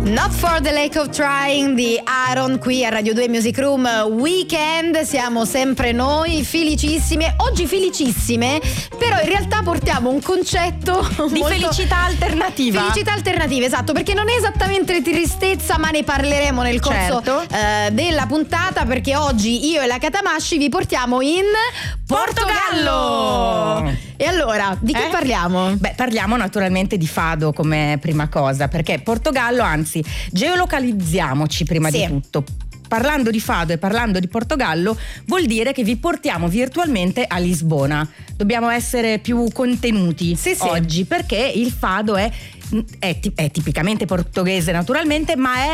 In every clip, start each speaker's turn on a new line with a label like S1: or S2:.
S1: Not for the Lake of Trying di Aaron qui a Radio 2 Music Room Weekend. Siamo sempre noi felicissime, oggi felicissime, però in realtà portiamo un concetto
S2: di felicità alternativa.
S1: Felicità alternativa, esatto, perché non è esattamente tristezza, ma ne parleremo nel corso della puntata, perché oggi io e la Catamashi vi portiamo in Portogallo. E allora, di che parliamo?
S2: Beh, parliamo naturalmente di fado come prima cosa, perché Portogallo, anzi, geolocalizziamoci prima di tutto. Parlando di fado e parlando di Portogallo vuol dire che vi portiamo virtualmente a Lisbona. Dobbiamo essere più contenuti oggi, perché il fado è tipicamente portoghese naturalmente, ma è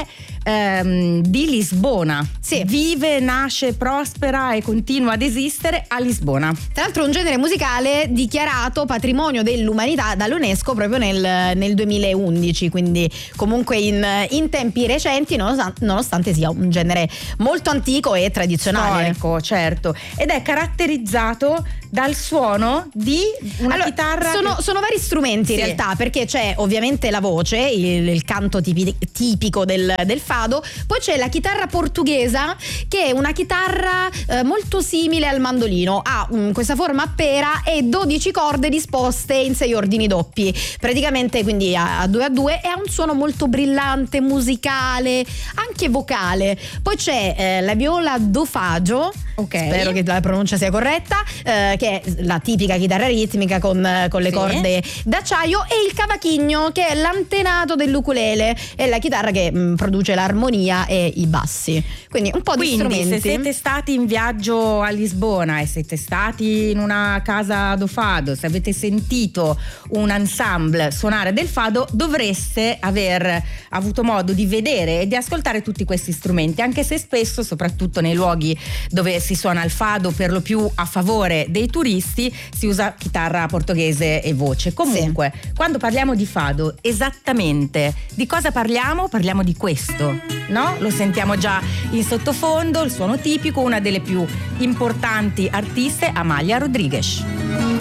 S2: di Lisbona. Vive, nasce, prospera e continua ad esistere a Lisbona.
S1: Tra l'altro un genere musicale dichiarato patrimonio dell'umanità dall'UNESCO proprio nel 2011, quindi comunque in tempi recenti, nonostante sia un genere molto antico e tradizionale.
S2: Storico, certo. Ed è caratterizzato dal suono di una chitarra.
S1: Sono vari strumenti in realtà, perché c'è ovviamente la voce, il canto tipico del fado, poi c'è la chitarra portoghesa, che è una chitarra molto simile al mandolino, ha questa forma a pera e 12 corde disposte in 6 ordini doppi, praticamente, quindi a 2 a 2, e ha un suono molto brillante, musicale, anche vocale. Poi c'è la viola do faggio, spero che la pronuncia sia corretta, che è la tipica chitarra ritmica con le corde d'acciaio, e il cavaquinho, che è l'antenato dell'ukulele, è la chitarra che produce l'armonia e i bassi. Quindi un po' di strumenti.
S2: Se siete stati in viaggio a Lisbona e siete stati in una casa do fado, se avete sentito un ensemble suonare del fado, dovreste aver avuto modo di vedere e di ascoltare tutti questi strumenti, anche se spesso, soprattutto nei luoghi dove si suona il fado per lo più a favore dei turisti, si usa chitarra portoghese e voce. Comunque, quando parliamo di fado, esattamente di cosa parliamo? Parliamo di questo, no? Lo sentiamo già in sottofondo, il suono tipico, una delle più importanti artiste, Amália Rodrigues.